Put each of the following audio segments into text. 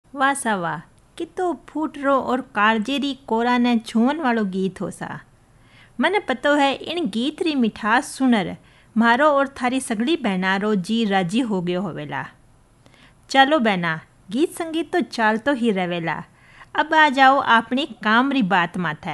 वाह सा वाह, कितो फूटरो और काळजेरी कोरा ने छुअन वालो गीत हो सा। मने पतो है इन गीत री मिठास सुनर मारो और थारी सगड़ी बहनारो जी राजी हो गयो होवेला। चलो बहना, गीत संगीत तो चालतो ही रहेला। अब आ जाओ अपनी काम री बात माथे।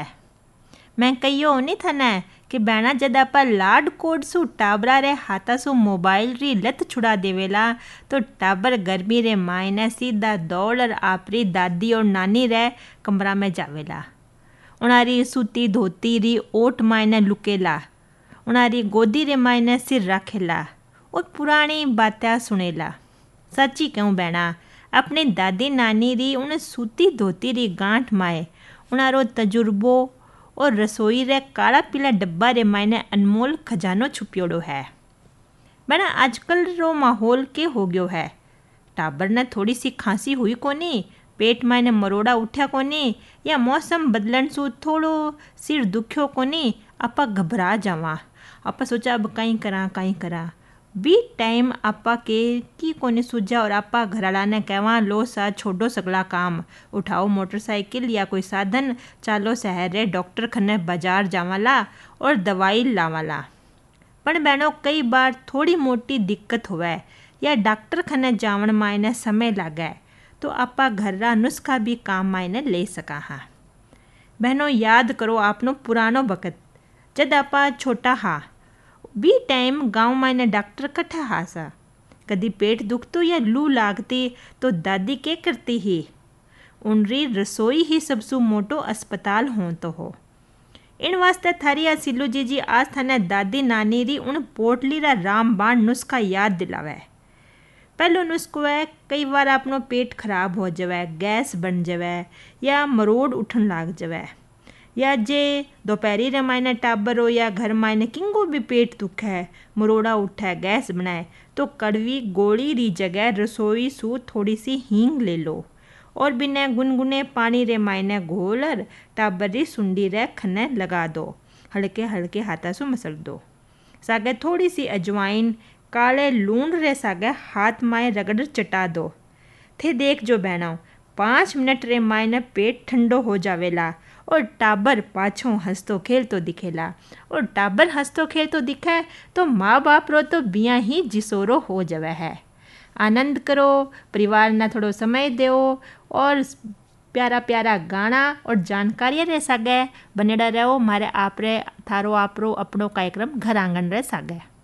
मैं कहियो नहीं था न कि बहना जद आप लाड कोड सु टाबरा रे हाथा सु मोबाइल री लत छुड़ा देवेला तो टाबर गर्मी रे मायने सीधा दौड़ आपरी दादी और नानी रे कमरा में जावेला। उनारी सूती धोती री ओट मायने लुकेला, उनारी गोदी रे मायने सिर रखेला और पुरानी बातें सुनेला। सच्ची कहूँ बहना, अपने दादी नानी री उन सूती धोती री गांठ माए उनारो तजुर्बो और रसोई रे काला पीला डब्बा रे मायने अनमोल खजानो छुपियोड़ो है। बहना आजकल रो माहौल के हो गयो है। टाबर ने थोड़ी सी खांसी हुई कोनी, पेट मायने मरोड़ा उठ्या कोनी, या मौसम बदलन सु थोड़ो सिर दुख्यो कोनी, आपा घबरा जावा। आपा सोचा अब कहीं करा बी टाइम आपा के की कोने सूझा और आपा घरवाला ने कहवा लो सा छोड़ो सगला काम, उठाओ मोटरसाइकिल या कोई साधन, चालो शहर रे डॉक्टर खने बाजार जावाला और दवाई लावाला। पण बहनों कई बार थोड़ी मोटी दिक्कत होवे या डॉक्टर खने जावन मायने समय लागे तो आपा घर रा नुस्खा भी काम मायने ले सका हा। बहनों याद करो आपनो पुरानो वक्त, जब आपा छोटा हा बी टाइम गांव मायने डॉक्टर कठा हासा। कदी पेट दुखतो या लू लागती तो दादी के करती ही, उनरी रसोई ही सबसु मोटो अस्पताल हो तो हो। इन वास्ते थारी आ सिल्लू जी आज थाने दादी नानी री उन पोटली रा रामबाण नुस्खा याद दिलावे। पहलो नुस्खो है, कई बार अपनो पेट खराब हो जावे, गैस बन जावे या मरोड़ उठन लाग जावे, या जे दोपहरी रे मायने टाबर हो या घर मायने किंगो भी पेट दुखे, मरोड़ा उठे, गैस बनाए तो कड़वी गोली री जगह रसोई सु थोड़ी सी हींग ले लो और बिना गुनगुने पानी रे मायने घोलर टाबर री सुंडी रे खने लगा दो, हल्के हल्के हाथा सु मसल दो। सागे थोड़ी सी अजवाइन काले लूण रे सागे हाथ माए रगड़ चटा दो। थे देख जो बहनों 5 मिनट रे मायने पेट ठंडो हो जावेला और टाबर पाछो हंसतो खेलतो दिखेला। और टाबर हंसतो खेलतो दिखे तो माँ बाप रो तो बिया ही जिसोरो हो जावे है। आनंद करो, परिवार ना थोड़ो समय दो और प्यारा प्यारा गाना और जानकारी रे सागे बनेड़ा रहो। मारे आपरे थारो आपरो अपनो कार्यक्रम घर आंगन रे सागे।